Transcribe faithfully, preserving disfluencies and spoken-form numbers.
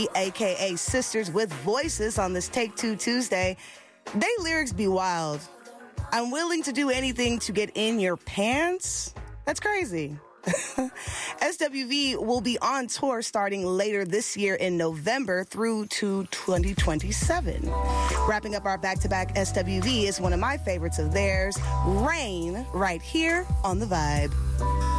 A K A Sisters with Voices on this Take Two Tuesday. They lyrics be wild. I'm willing to do anything to get in your pants. That's crazy. S W V will be on tour starting later this year in November through to twenty twenty-seven. Wrapping up our back-to-back S W V is one of my favorites of theirs, Rain, right here on The Vibe.